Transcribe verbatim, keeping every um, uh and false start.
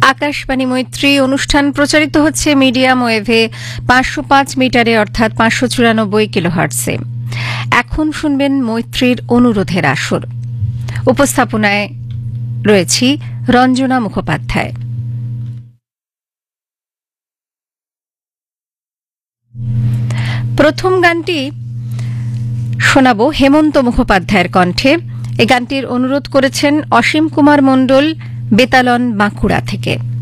আকাশবাণী মৈত্রী অনুষ্ঠান প্রচারিত হচ্ছে মিডিয়াম ওয়েভে পাঁচশো পাঁচ মিটারে অর্থাৎ পাঁচশো চুরানব্বই কিলোহার্টসে। এখন শুনবেন মৈত্রীর অনুরোধের আসর। উপস্থাপনায় রয়েছি রঞ্জনা মুখোপাধ্যায়। প্রথম গানটি শোনাব হেমন্ত মুখোপাধ্যায়ের কণ্ঠে। এই গানটির অনুরোধ করেছেন অসীম কুমার মণ্ডল, বেতালন, বাঁকুড়া থেকে।